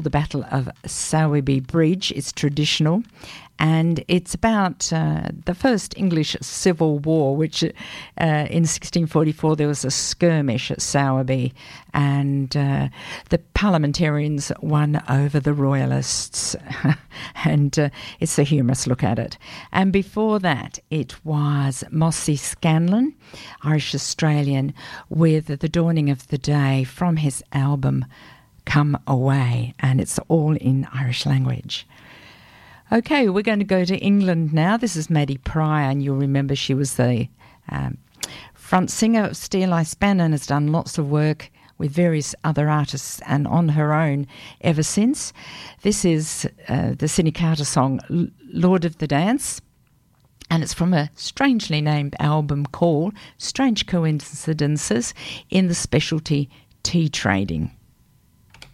The Battle of Sowerby Bridge is traditional, and it's about the first English Civil War, which in 1644 there was a skirmish at Sowerby, and the parliamentarians won over the royalists, and it's a humorous look at it. And before that, it was Mossy Scanlon, Irish-Australian, with The Dawning of the Day from his album Come Away, and it's all in Irish language. Okay, we're going to go to England now. This is Maddie Pryor, and you'll remember she was the front singer of Steel Eye Span and has done lots of work with various other artists and on her own ever since. This is the Sydney Carter song Lord of the Dance, and it's from a strangely named album called Strange Coincidences in the Specialty Tea Trading.